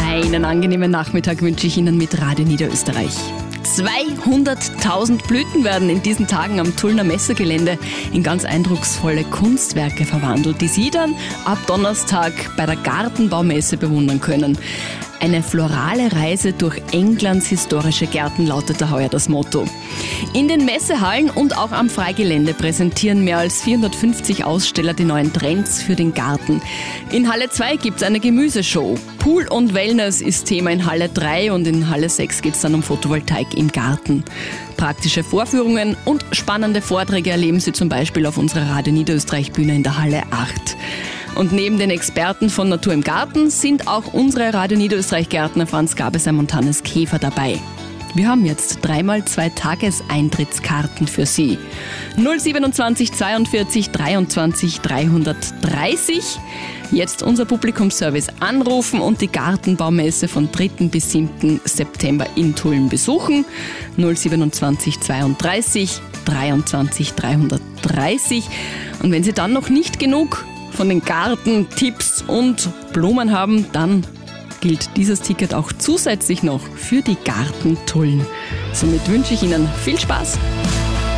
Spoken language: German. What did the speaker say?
Einen angenehmen Nachmittag wünsche ich Ihnen mit Radio Niederösterreich. 200.000 Blüten werden in diesen Tagen am Tullner Messegelände in ganz eindrucksvolle Kunstwerke verwandelt, die Sie dann ab Donnerstag bei der Gartenbaumesse bewundern können. Eine florale Reise durch Englands historische Gärten lautet da heuer das Motto. In den Messehallen und auch am Freigelände präsentieren mehr als 450 Aussteller die neuen Trends für den Garten. In Halle 2 gibt es eine Gemüseshow. Pool und Wellness ist Thema in Halle 3 und in Halle 6 geht es dann um Photovoltaik im Garten. Praktische Vorführungen und spannende Vorträge erleben Sie zum Beispiel auf unserer Radio Niederösterreich Bühne in der Halle 8. Und neben den Experten von Natur im Garten sind auch unsere Radio Niederösterreich Gärtner Franz Gabesheim und Hannes Käfer dabei. Wir haben jetzt 3x2 Tageseintrittskarten für Sie. 027 42 23 330. Jetzt unser Publikumsservice anrufen und die Gartenbaumesse von 3. bis 7. September in Tulln besuchen. 027 32 23 330. Und wenn Sie dann noch nicht genug von den Gartentipps und Blumen haben, dann gilt dieses Ticket auch zusätzlich noch für die Gartentulln. Somit wünsche ich Ihnen viel Spaß.